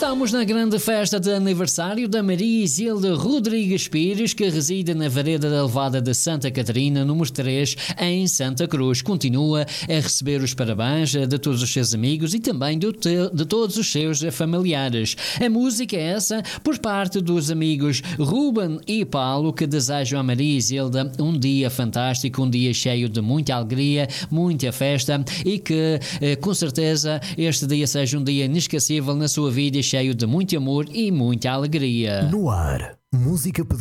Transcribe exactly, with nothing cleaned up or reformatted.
Estamos na grande festa de aniversário da Maria Isilda Rodrigues Pires, que reside na Vareda da Levada de Santa Catarina, número três, em Santa Cruz. Continua a receber os parabéns de todos os seus amigos e também de, de todos os seus familiares. A música é essa por parte dos amigos Ruben e Paulo, que desejam a Maria Isilda um dia fantástico, um dia cheio de muita alegria, muita festa e que, com certeza, este dia seja um dia inesquecível na sua vida, cheio de muito amor e muita alegria. No ar, música